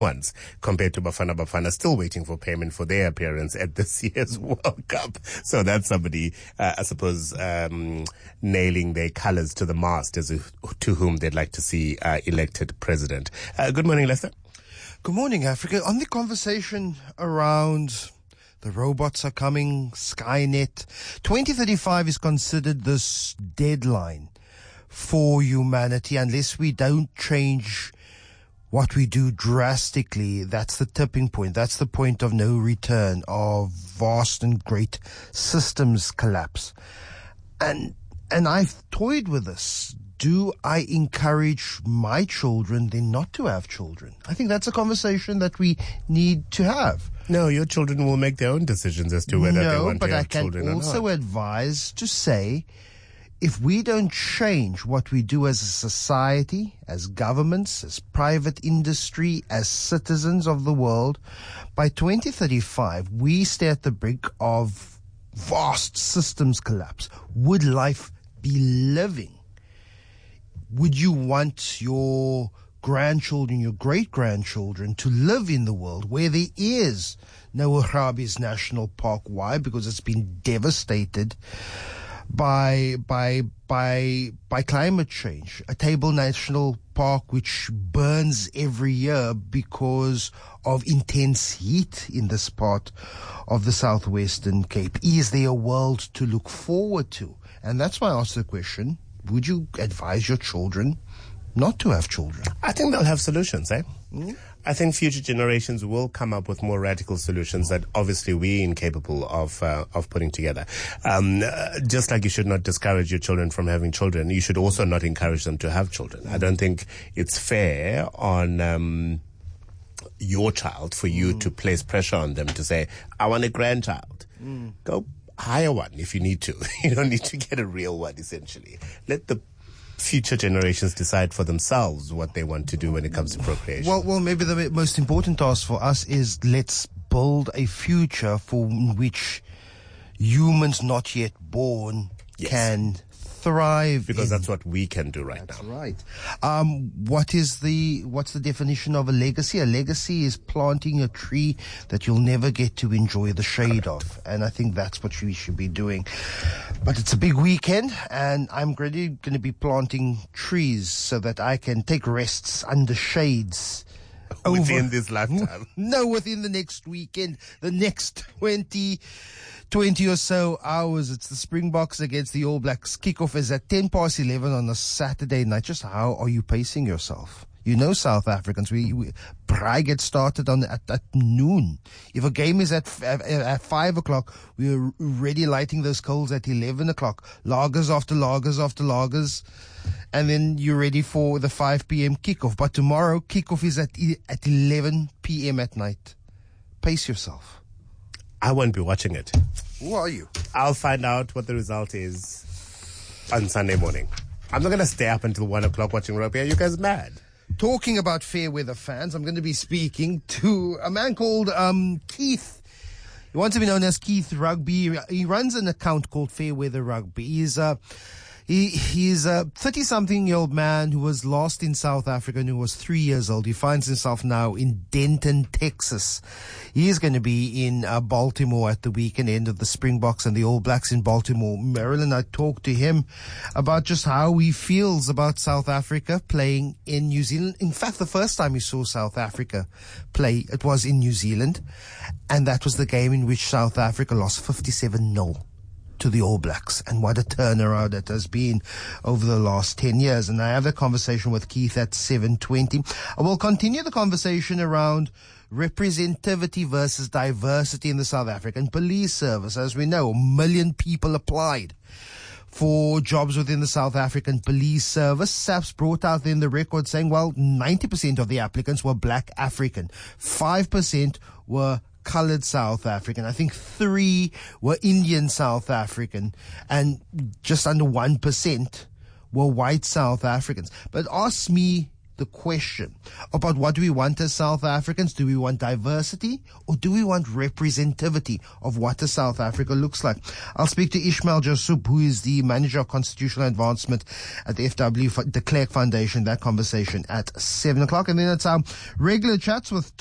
ones compared to Bafana Bafana, still waiting for payment for their appearance at this year's World Cup. So that's somebody, I suppose, nailing their colors to the mast as to whom they'd like to see elected president. Good morning, Lester. Good morning, Africa. On the conversation around the robots are coming, Skynet, 2035 is considered this deadline for humanity unless we don't change what we do drastically. That's the tipping point. That's the point of no return, of vast and great systems collapse. And I've toyed with this. Do I encourage my children then not to have children? I think that's a conversation that we need to have. No, your children will make their own decisions as to whether they want to have children or not. No, but I can also advise to say, if we don't change what we do as a society, as governments, as private industry, as citizens of the world, by 2035, we stay at the brink of vast systems collapse. Would life be living? Would you want your grandchildren, your great-grandchildren to live in the world where there is no Urabis National Park? Why? Because it's been devastated by climate change. A Table National Park which burns every year because of intense heat in this part of the southwestern Cape. Is there a world to look forward to? And that's why I asked the question, would you advise your children not to have children? I think they'll have solutions, I think future generations will come up with more radical solutions that obviously we're incapable of putting together. Just like you should not discourage your children from having children, you should also not encourage them to have children. I don't think it's fair on your child for you to place pressure on them to say, I want a grandchild. Go hire one if you need to. You don't need to get a real one, essentially. Let the future generations decide for themselves what they want to do when it comes to procreation. Well, maybe the most important task for us is let's build a future for which humans not yet born can thrive. Because that's what we can do right now. That's right. What's the definition of a legacy? A legacy is planting a tree that you'll never get to enjoy the shade of. And I think that's what we should be doing. But it's a big weekend, and I'm really going to be planting trees so that I can take rests under shades. Within this lifetime? No, within the next weekend, the next 20 or so hours. It's the Springboks against the All Blacks. Kickoff is at 11:10 on a Saturday night. Just how are you pacing yourself? You know, South Africans, braai gets started at noon. If a game is at 5 o'clock, we're already lighting those coals at 11 o'clock. Lagers after lagers after lagers. And then you're ready for the 5 p.m. kickoff. But tomorrow, kickoff is at 11 p.m. at night. Pace yourself. I won't be watching it. Who are you? I'll find out what the result is on Sunday morning. I'm not going to stay up until 1 o'clock watching rugby. Are you guys mad? Talking about fair weather fans, I'm going to be speaking to a man called Keith. He wants to be known as Keith Rugby. He runs an account called Fair Weather Rugby. He's a 30-something-year-old man who was lost in South Africa and who was 3 years old. He finds himself now in Denton, Texas. He is going to be in Baltimore at the weekend end of the Springboks and the All Blacks in Baltimore. Marilyn, I talked to him about just how he feels about South Africa playing in New Zealand. In fact, the first time he saw South Africa play, it was in New Zealand. And that was the game in which South Africa lost 57-0. to the All Blacks, and what a turnaround it has been over the last 10 years. And I have a conversation with Keith at 7:20. I will continue the conversation around representativity versus diversity in the South African Police Service. As we know, 1 million people applied for jobs within the South African Police Service. SAPS brought out in the record saying, well, 90% of the applicants were Black African, 5% were colored South African. I think 3 were Indian South African, and just under 1% were white South Africans. But ask me the question about what do we want as South Africans. Do we want diversity or do we want representativity of what a South Africa looks like? I'll speak to Ishmael Josub, who is the Manager of Constitutional Advancement at the FW, the Clerk Foundation. That conversation at 7 o'clock. And then it's our regular chats with